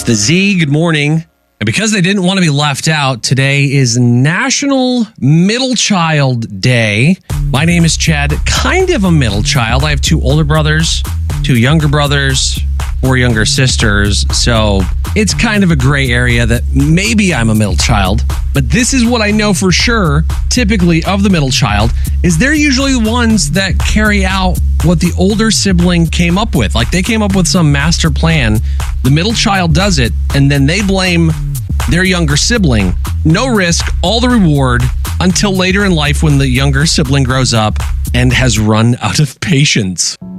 It's the Z. Good morning. And because they didn't want to be left out, today is National Middle Child Day. My name is Chad, kind of a middle child. I have 2 older brothers, 2 younger brothers, 4 younger sisters. So it's kind of a gray area that maybe I'm a middle child. But this is what I know for sure, typically of the middle child, is they're usually the ones that carry out what the older sibling came up with. Like they came up with some master plan. The middle child does it, and then they blame their younger sibling. No risk, all the reward, until later in life when the younger sibling grows up and has run out of patience.